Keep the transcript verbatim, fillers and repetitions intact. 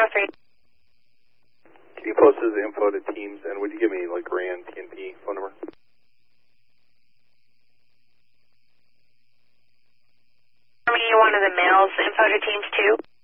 oh three. Can you post his info to Teams, and would you give me, like, Rand T N T phone number? You wanted the male's info to Teams too?